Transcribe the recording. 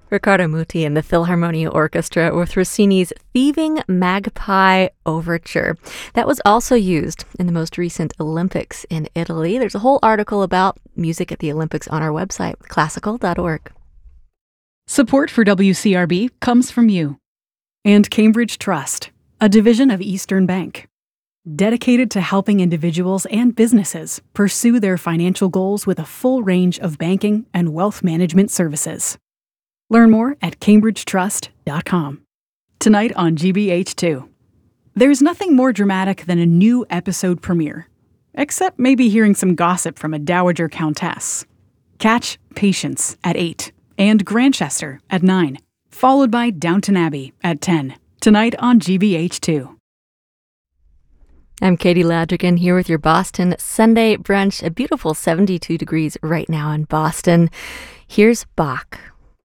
Riccardo Muti and the Philharmonia Orchestra with Rossini's Thieving Magpie Overture. That was also used in the most recent Olympics in Italy. There's a whole article about music at the Olympics on our website, classical.org. Support for WCRB comes from you and Cambridge Trust, a division of Eastern Bank, dedicated to helping individuals and businesses pursue their financial goals with a full range of banking and wealth management services. Learn more at cambridgetrust.com. Tonight on GBH2. There's nothing more dramatic than a new episode premiere, except maybe hearing some gossip from a dowager countess. Catch Patience at 8 and Grantchester at 9, followed by Downton Abbey at 10. Tonight on GBH2. I'm Katie Ladrigan here with your Boston Sunday brunch. A beautiful 72 degrees right now in Boston. Here's Bach.